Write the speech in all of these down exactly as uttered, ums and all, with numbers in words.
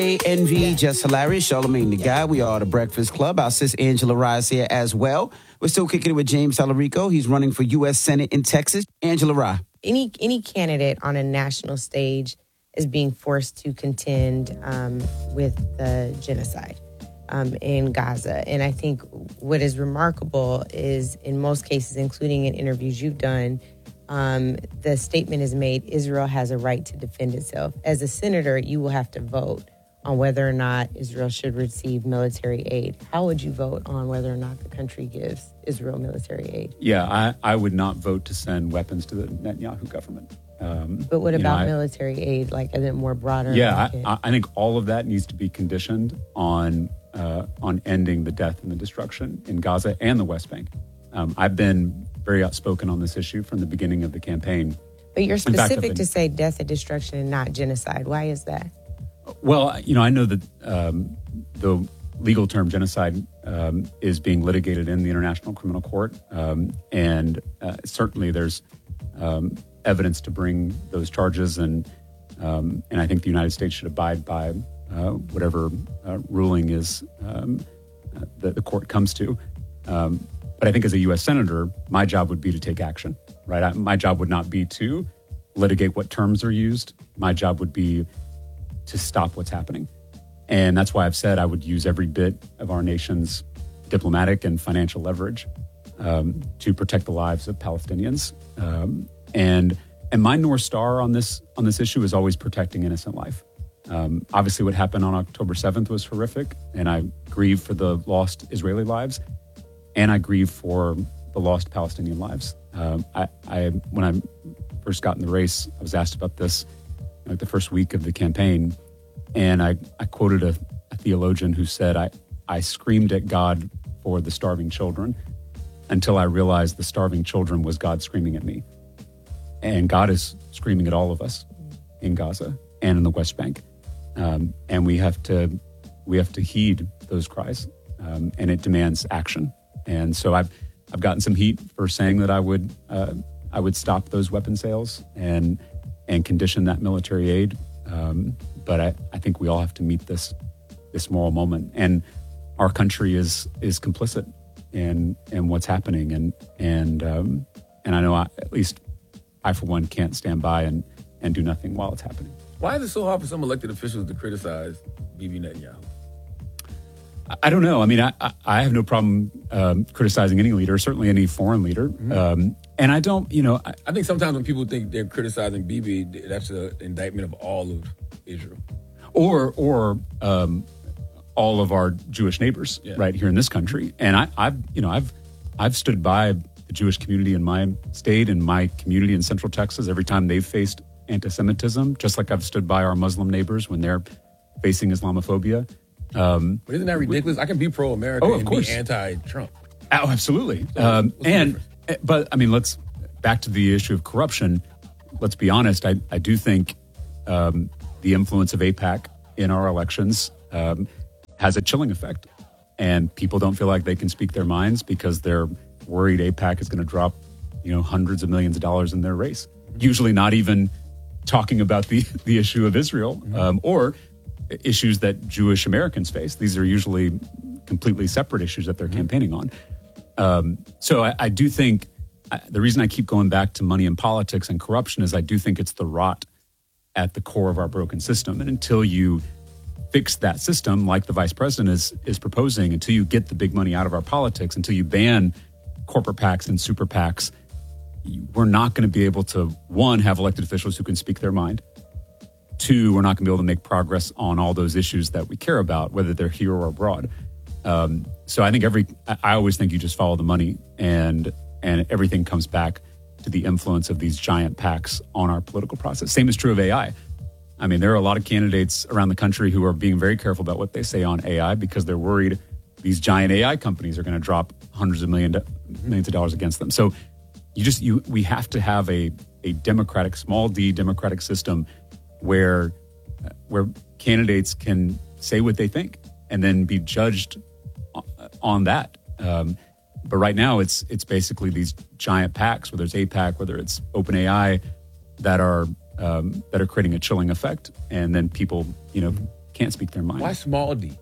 A N V, just hilarious. Charlamagne the Guy. We are the Breakfast Club. Our sis Angela Rye here as well. We're still kicking it with James Tallarico. He's running for U S Senate in Texas. Angela Rye. Any any candidate on a national stage is being forced to contend um, with the genocide um, in Gaza. And I think what is remarkable is, in most cases, including in interviews you've done, um, the statement is made, Israel has a right to defend itself. As a senator, you will have to vote on whether or not Israel should receive military aid. How would you vote on whether or not the country gives Israel military aid? Yeah, I, I would not vote to send weapons to the Netanyahu government. Um, but what about know, I, military aid? Like, is it more broader? Yeah, I, I think all of that needs to be conditioned on uh, on ending the death and the destruction in Gaza and the West Bank. Um, I've been very outspoken on this issue from the beginning of the campaign. But you're specific fact, been, to say death and destruction and not genocide. Why is that? Well, you know, I know that um, the legal term genocide um, is being litigated in the International Criminal Court. Um, and uh, certainly there's um, evidence to bring those charges. And um, and I think the United States should abide by uh, whatever uh, ruling is um, uh, that the court comes to. Um, but I think as a U S senator, my job would be to take action, right? I, my job would not be to litigate what terms are used. My job would be to stop what's happening. And that's why I've said I would use every bit of our nation's diplomatic and financial leverage um, to protect the lives of Palestinians. Um, and and my North Star on this on this issue is always protecting innocent life. Um, obviously, what happened on October seventh was horrific, and I grieve for the lost Israeli lives, and I grieve for the lost Palestinian lives. Um, I, I when I first got in the race, I was asked about this like the first week of the campaign. And I, I quoted a, a theologian who said, I, I screamed at God for the starving children until I realized the starving children was God screaming at me. And God is screaming at all of us in Gaza and in the West Bank. Um, and we have to we have to heed those cries. Um, and it demands action. And so I've I've gotten some heat for saying that I would uh, I would stop those weapon sales and and condition that military aid. Um, but I, I think we all have to meet this this moral moment. And our country is is complicit in in what's happening. And and um, and I know I, at least I, for one, can't stand by and, and do nothing while it's happening. Why is it so hard for some elected officials to criticize Bibi Netanyahu? I don't know. I mean, I, I have no problem um, criticizing any leader, certainly any foreign leader. Mm-hmm. Um, and I don't, you know... I, I think sometimes when people think they're criticizing Bibi, that's an indictment of all of Israel. Or or um, all of our Jewish neighbors yeah. right here in this country. And I, I've, you know, I've I've stood by the Jewish community in my state and my community in Central Texas every time they've faced anti-Semitism, just like I've stood by our Muslim neighbors when they're facing Islamophobia. Um, but isn't that ridiculous? I can be pro-America oh, and course. be anti-Trump. Oh, absolutely. So um, and but I mean, let's back to the issue of corruption. Let's be honest. I, I do think um, the influence of AIPAC in our elections um, has a chilling effect, and people don't feel like they can speak their minds because they're worried AIPAC is going to drop, you know, hundreds of millions of dollars in their race. Usually, not even talking about the the issue of Israel um, or issues that Jewish Americans face. These are usually completely separate issues that they're mm-hmm. campaigning on. Um, so I, I do think I, the reason I keep going back to money in politics and corruption is I do think it's the rot at the core of our broken system. And until you fix that system, like the vice president is is proposing, until you get the big money out of our politics, until you ban corporate PACs and super PACs, we're not going to be able to, one, have elected officials who can speak their mind. Two, we're not going to be able to make progress on all those issues that we care about, whether they're here or abroad. Um, so I think every, I always think you just follow the money and and everything comes back to the influence of these giant PACs on our political process. Same is true of A I. I mean, there are a lot of candidates around the country who are being very careful about what they say on A I because they're worried these giant A I companies are going to drop hundreds of million, millions of dollars against them. So you just, you, we have to have a, a democratic, small d democratic system where where candidates can say what they think and then be judged on that. Um, but right now, it's it's basically these giant PACs, whether it's AIPAC, whether it's OpenAI, that are um, that are creating a chilling effect, and then people, you know, can't speak their mind. Why small d?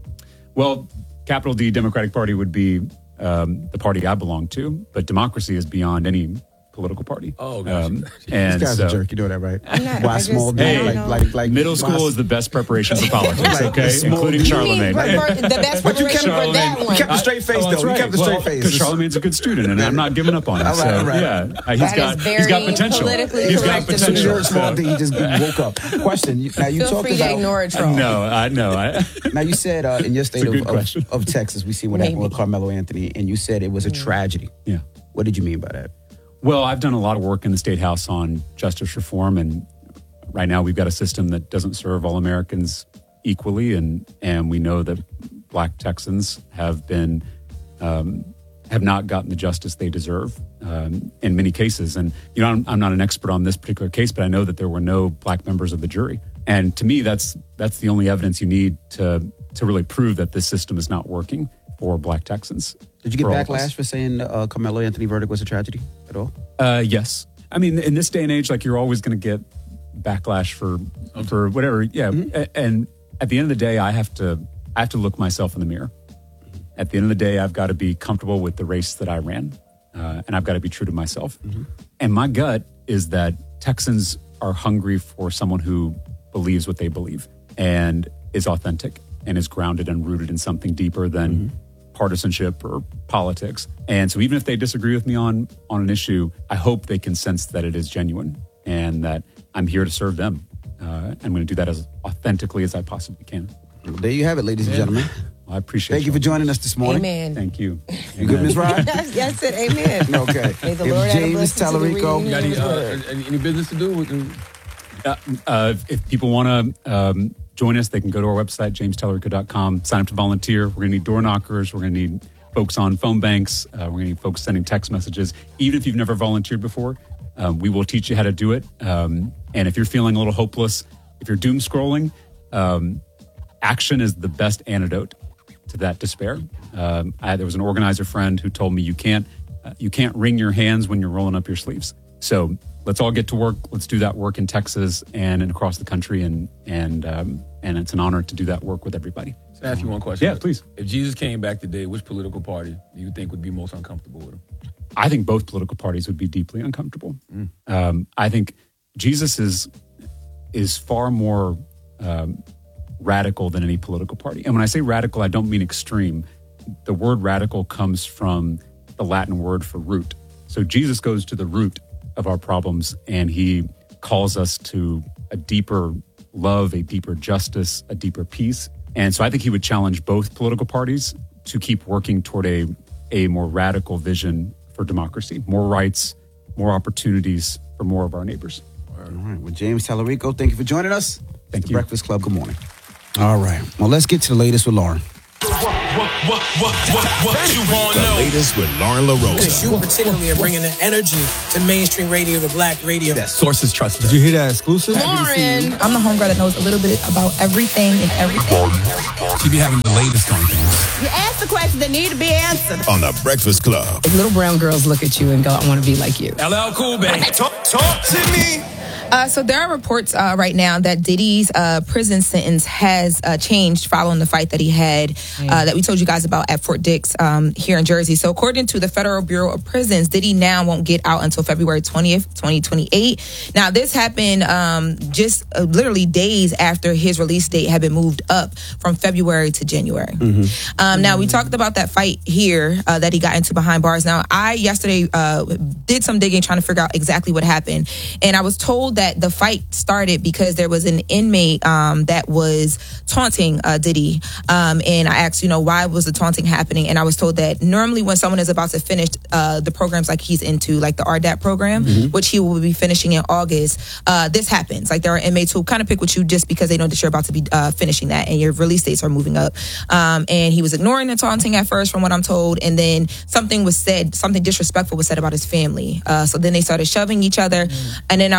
Well, capital D Democratic Party would be um, the party I belong to, but democracy is beyond any political party. Oh, gotcha. Um, Gotcha. and This guy's so, a jerk. You know that, right? I'm not- Why I just- small? I D? don't like, know. like, like middle school why- is the best preparation for politics, Like, okay? small- Including You Charlemagne. You mean, for- for the best But you kept- preparation for that Charlemagne- one. You kept a straight face, Oh, though. that's You right. kept a straight Well, face. because Charlemagne's a good student, and I'm not giving up on him. All right, so, all right. yeah, uh, he's That got is he's got very potential. politically He's got correct. As soon as potential. you're a small so- D, he just woke up. Question. you- Now you Feel talked free to about. ignore it, troll. No, I no. I, Now you said uh, in your state a of, good of, question. of Texas, we see what happened Maybe. with Carmelo Anthony, and you said it was a tragedy. yeah. What did you mean by that? Well, I've done a lot of work in the State House on justice reform, and right now we've got a system that doesn't serve all Americans equally, and and we know that Black Texans have been um, have not gotten the justice they deserve um, in many cases. And you know, I'm, I'm not an expert on this particular case, but I know that there were no Black members of the jury, and to me, that's that's the only evidence you need to to really prove that this system is not working for Black Texans. Did you get for all of us. backlash for saying the uh, Carmelo Anthony verdict was a tragedy at all? Uh, yes. I mean, in this day and age, like you're always going to get backlash for for whatever. Yeah. A- And at the end of the day, I have to I have to look myself in the mirror. At the end of the day, I've got to be comfortable with the race that I ran, uh, and I've got to be true to myself. And my gut is that Texans are hungry for someone who believes what they believe and is authentic and is grounded and rooted in something deeper than partisanship or politics. And so even if they disagree with me on on an issue, I hope they can sense that it is genuine and that I'm here to serve them. Uh, I'm going to do that as authentically as I possibly can. There you have it, ladies and gentlemen. Well, I appreciate Thank you for joining us this morning. Amen. Thank you. You good, Miz Rod? Yes, yes, I said amen. Okay. May the If Lord add a James blessing to the Tallarico, reading You got of any, his uh, word. any, any business to do with? Uh, uh, if people want to um, join us, they can go to our website, james tallarico dot com, sign up to volunteer. We're going to need door knockers. We're going to need folks on phone banks. Uh, we're going to need folks sending text messages. Even if you've never volunteered before, um, we will teach you how to do it. Um, and if you're feeling a little hopeless, if you're doom scrolling, um, action is the best antidote to that despair. Um, I, there was an organizer friend who told me you can't uh, you can't wring your hands when you're rolling up your sleeves. So let's all get to work. Let's do that work in Texas and, and across the country, and and um, and it's an honor to do that work with everybody. Can I ask you one question? Yeah, please. If Jesus came back today, which political party do you think would be most uncomfortable with him? I think both political parties would be deeply uncomfortable. Um, I think Jesus is is far more um, radical than any political party. And when I say radical, I don't mean extreme. The word radical comes from the Latin word for root. So Jesus goes to the root of our problems, and he calls us to a deeper love, a deeper justice, a deeper peace. And so I think he would challenge both political parties to keep working toward a, a more radical vision for democracy, more rights, more opportunities for more of our neighbors. All right. Well, James Tallarico, thank you for joining us. Thank the you. Breakfast Club, good morning. All right. Well, let's get to the latest with Lauren. What, what, what, what, what you want to The know? latest with Lauren LaRosa. You particularly are bringing the energy to mainstream radio, to black radio. Sources trusted. Did you hear that exclusive? Lauren. I'm the homegirl that knows a little bit about everything and everything. She be having the latest on things You asked the questions that need to be answered. on The Breakfast Club. Little brown girls look at you and go, I want to be like you. L L Cool, baby. Talk, talk to me. Uh, so there are reports uh, right now that Diddy's uh, prison sentence has uh, changed following the fight that he had uh, that we told you guys about at Fort Dix um, here in Jersey. So according to the Federal Bureau of Prisons, Diddy now won't get out until February twentieth, twenty twenty-eight. Now this happened um, just uh, literally days after his release date had been moved up from February to January. Mm-hmm. Um, now we talked about that fight here uh, that he got into behind bars. Now I yesterday uh, did some digging trying to figure out exactly what happened, and I was told that the fight started because there was an inmate um, that was taunting uh, Diddy. Um, and I asked, you know, why was the taunting happening? And I was told that normally when someone is about to finish uh, the programs like he's into, like the R D A P program, mm-hmm. which he will be finishing in August, uh, this happens. Like there are inmates who kind of pick with you just because they know that you're about to be uh, finishing that and your release dates are moving up. Um, and he was ignoring the taunting at first from what I'm told. And then something was said, something disrespectful was said about his family. Uh, so then they started shoving each other. Mm-hmm. And then I was told that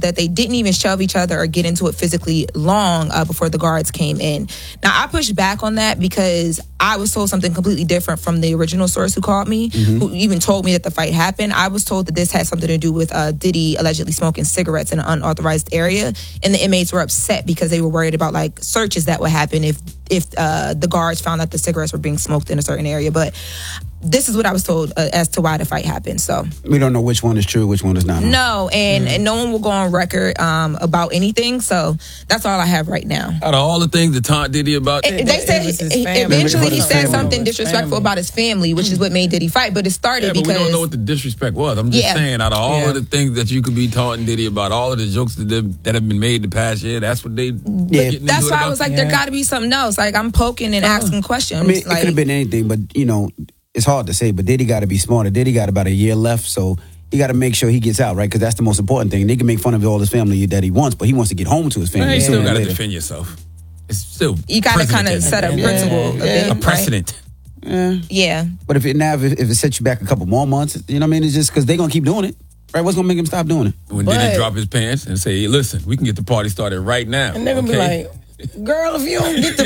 that they didn't even shove each other or get into it physically long uh, before the guards came in. Now, I pushed back on that because I was told something completely different from the original source who called me, mm-hmm. who even told me that the fight happened. I was told that this had something to do with uh, Diddy allegedly smoking cigarettes in an unauthorized area, and the inmates were upset because they were worried about like searches that would happen if if uh, the guards found out the cigarettes were being smoked in a certain area. But this is what I was told uh, as to why the fight happened. So we don't know which one is true, which one is not. No, and, mm-hmm. and no one will go on record um, about anything. So that's all I have right now. Out of all the things that taunt Diddy about, it, they said he, eventually he said something disrespectful family. about his family, which is what made Diddy fight. But it started yeah, but because we don't know what the disrespect was. I'm just yeah. saying, out of all yeah. of the things that you could be taunting Diddy about, all of the jokes that, that have been made the past year, that's what they. Yeah. That's why I was like, yeah. there got to be something else. Like I'm poking and asking questions. I mean, it like, could have been anything, but you know. It's hard to say, but Diddy got to be smarter. Diddy got about a year left, so he got to make sure he gets out, right? Because that's the most important thing. They can make fun of all his family that he wants, but he wants to get home to his family. Well, you still got to defend yourself. It's still you got to kind of set a principle, yeah, yeah. a, bit, a precedent. Right? Yeah. yeah. But if it now, if it, if it sets you back a couple more months, you know what I mean? It's just because they're gonna keep doing it, right? What's gonna make him stop doing it? When but, Diddy drop his pants and say, hey, "Listen, we can get the party started right now," and they're gonna okay? be like. Girl, if you don't get the...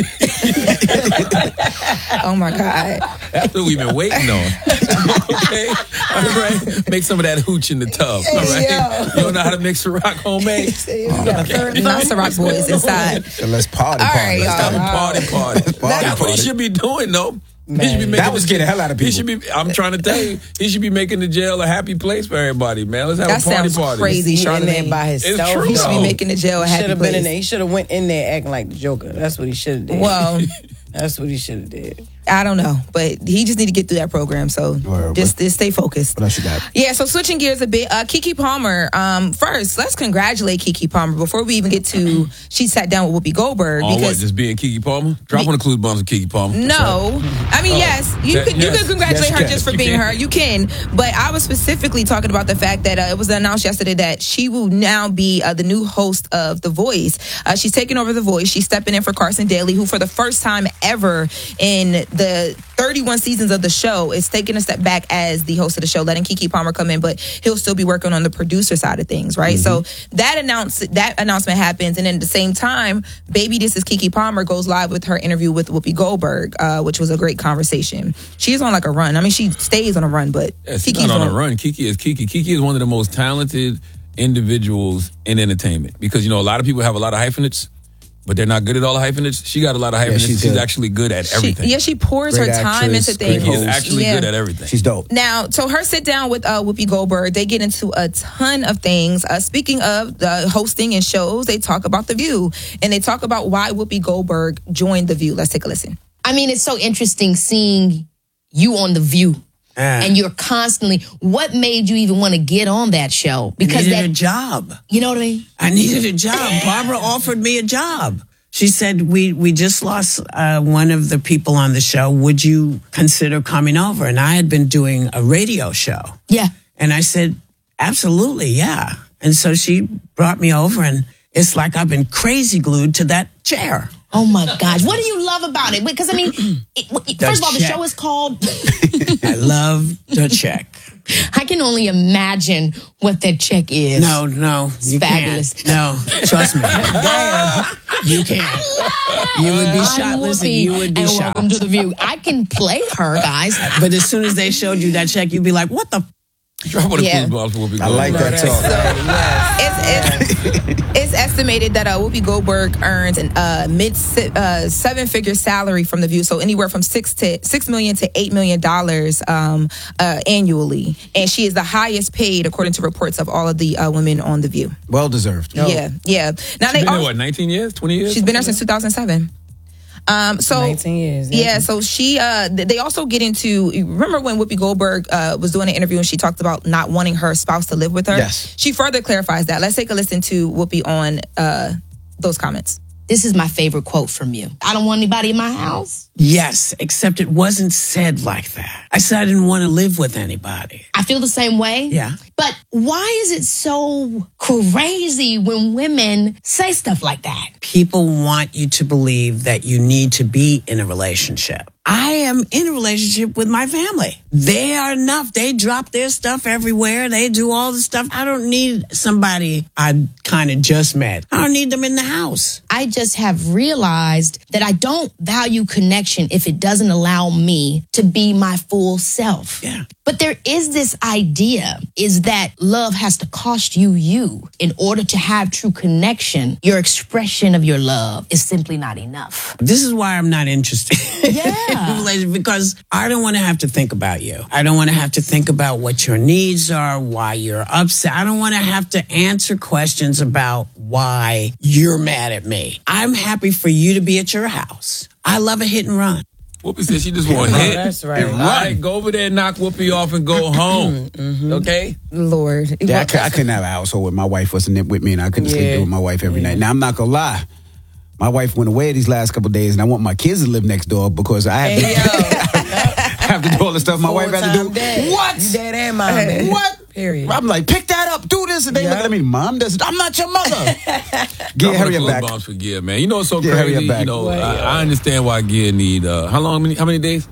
oh, my God. That's what we've been waiting on. Okay? All right? Make some of that hooch in the tub. All right? Yo. You don't know how to make Ciroc homemade? Oh, okay. Not Ciroc boys inside. So let's party, All party. Right, let's party, party, party. party, That's what he should be doing, though. He should be making that was getting the hell out of people. He should be. I'm trying to tell you, he should be making the jail a happy place for everybody, man. Let's have that a party sounds party. Crazy, he in there by himself. It's true, he should be making the jail a happy should've place. Been in there. He should have went in there acting like the Joker. That's what he should have did. Well, that's what he should have did. I don't know, but he just need to get through that program. So right, just, just stay focused. What else you got? Yeah. So switching gears a bit, uh, Keke Palmer. Um, first, let's congratulate Keke Palmer before we even get to. She sat down with Whoopi Goldberg. On because what? Just being Keke Palmer? Drop on the clues bombs with Keke Palmer. No, right. I mean oh. yes, you that, could yes. you could congratulate yes, her yes, just for being can. her. You can, but I was specifically talking about the fact that uh, it was announced yesterday that she will now be uh, the new host of The Voice. Uh, she's taking over The Voice. She's stepping in for Carson Daly, who for the first time ever in the thirty-one seasons of the show is taking a step back as the host of the show, letting Keke Palmer come in, but he'll still be working on the producer side of things, right? Mm-hmm. So that announce that announcement happens, and then at the same time, Baby This Is Keke Palmer goes live with her interview with Whoopi Goldberg, uh, which was a great conversation. She's on like a run. I mean, she stays on a run, but yeah, she's Keke's not on, on a run. Keke is Keke. Keke is one of the most talented individuals in entertainment because, you know, a lot of people have a lot of hyphenates, but they're not good at all the hyphenates. She got a lot of hyphenates. Yeah, she's, she's actually good at everything. She, yeah, she pours great her time actress, into things. She is actually yeah. good at everything. She's dope. Now, so her sit down with uh, Whoopi Goldberg, they get into a ton of things. Uh, speaking of uh, hosting and shows, they talk about The View, and they talk about why Whoopi Goldberg joined The View. Let's take a listen. I mean, it's so interesting seeing you on The View. Uh, and you're constantly, what made you even want to get on that show? Because I needed that, a job. You know what I mean? I needed a job. Barbara offered me a job. She said, we, we just lost uh, one of the people on the show. Would you consider coming over? And I had been doing a radio show. Yeah. And I said, absolutely, yeah. And so she brought me over, and it's like I've been crazy glued to that chair. Oh, my gosh. What do you love about it? Because, I mean, it, first of all, the check. show is called... I love the check. I can only imagine what that check is. No, no. It's you fabulous. Can't. No, trust me. Damn. You can't. You would be shocked. Listen, you would be and shocked. Welcome to The View. I can play her, guys. But as soon as they showed you that check, you'd be like, what the f- Drop on the yeah. clues bombs. I like that talk. So, it's, it's, it's estimated that uh, Whoopi Goldberg earns an uh, mid uh, seven figure salary from The View, so anywhere from six to six million to eight million dollars um, uh, annually, and she is the highest paid according to reports of all of the uh, women on The View. Well deserved. No. Yeah, yeah. Now she's they been also, there, what, nineteen years, twenty years? She's been there since two thousand seven. Um, so nineteen years. Yeah. yeah. So she, uh, they also get into, remember when Whoopi Goldberg, uh, was doing an interview and she talked about not wanting her spouse to live with her? Yes. She further clarifies that. Let's take a listen to Whoopi on, uh, those comments. This is my favorite quote from you. I don't want anybody in my house. Yes, except it wasn't said like that. I said I didn't want to live with anybody. I feel the same way. Yeah. But why is it so crazy when women say stuff like that? People want you to believe that you need to be in a relationship. I am in a relationship with my family. They are enough. They drop their stuff everywhere. They do all the stuff. I don't need somebody I kind of just met. I don't need them in the house. I just have realized that I don't value connection if it doesn't allow me to be my full self. Yeah. But there is this idea is that love has to cost you you. In order to have true connection, your expression of your love is simply not enough. This is why I'm not interested. Yeah. Because I don't want to have to think about you. I don't want to have to think about what your needs are, why you're upset. I don't want to have to answer questions about why you're mad at me. I'm happy for you to be at your house. I love a hit and run. Whoopi said she just want to Oh, hit that's right. and run. All right, go over there and knock Whoopi off and go home. Mm-hmm. Okay? Lord. Yeah, I, cou- I couldn't have a household with my wife wasn't with me, and I couldn't sleep Yeah. with my wife every Yeah. night. Now, I'm not going to lie. My wife went away these last couple of days, and I want my kids to live next door because I have, Hey, to, yo. have to do all the stuff my wife had to do. Full-time dad. What? You dad and mom. man. What? Period. I'm like, pick that up, do this, and they Yeah. looking at me, Mom, does it? I'm not your mother. Drop Get on Harry the clothes back. bombs for Gia, man. You know what's so Get Harry crazy? back. You know, Well, I, yeah. I understand why Gia need uh, how long? Many, how many days?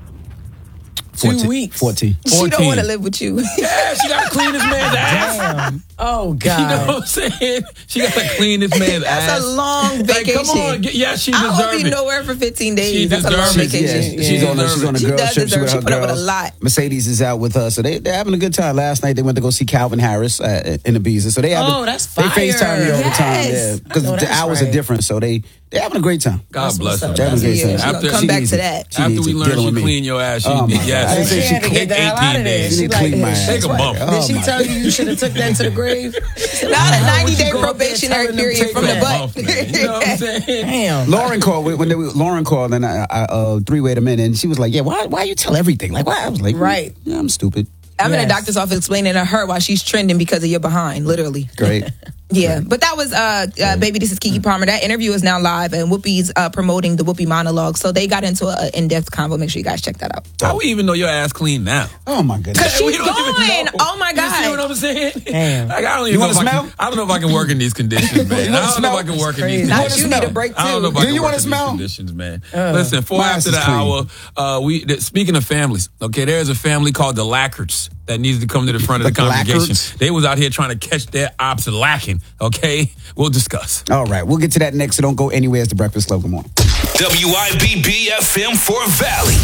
Two weeks. fourteen. She don't fourteen. want to live with you. Yeah, she got to clean this man's ass. Damn. Oh, You God. know what I'm saying? She got to clean this man's ass. That's a long Like, vacation. come on, get, yeah, she I deserves hope you it. nowhere for fifteen days. She That's a long deserves it. vacation. Yeah, she's Yeah. on a, she's on a She girl does trip. She deserve- with she her put up with a girls. lot. Mercedes is out with her, so they they're having a good time. Last night they went to go see Calvin Harris uh, in Ibiza. So they have Oh, that's they fire. FaceTime me all the time, Yes. yeah, because I know the that's hours right. are different. So they they're having a great time. God That's bless what's her. up. They're having a great Yeah, time. she's gonna After- come she back needs to it. that. She After needs we it. learned Dealing she with me. clean your ass, she Oh, my yes, God. she She had to take get the hell out eighteen of there. days. She She need to clean my like, ass. Take a bump. Oh, Did she my tell you you should have took that to the grave? Not a ninety day you go up there probationary telling them period take from the that butt. Bump, man. You know what I'm saying? Damn. Lauren called when they, Lauren called and I, I uh, three way them in and she was like, "Yeah, why why you tell everything? Like why?" I was like, Right. Yeah, I'm stupid. I'm in Yes. the doctor's office explaining to her why she's trending because of your behind, literally. Great. Yeah, but that was uh, uh baby. This is Keke Palmer. That interview is now live, and Whoopi's uh, promoting the Whoopi monologue. So they got into an in-depth convo. Make sure you guys check that out. How we even know your ass clean now? Oh my goodness. Cause We she's don't even going. know. Oh my You see what god. I'm saying? Damn. Like, I don't even You know wanna if I smell? can, I don't know if I can work in these conditions, man. I wanna don't know smell? if I can work in these crazy. Now conditions. you need a break I don't know if too. I Do can you work wanna in smell? these conditions, man. Listen, four My after ass the is clean. hour, uh, we th- speaking of families, okay, there's a family called the Lackarts that needs to come to the front of the, The congregation. Lackarts? They was out here trying to catch their ops lacking, okay? We'll discuss. All right, we'll get to that next, so don't go anywhere. It's the Breakfast Club. Good morning. W I B B F M for Valley.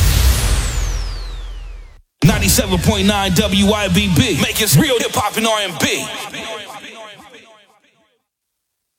ninety-seven point nine W I B B. Make it real hip hop and R and B.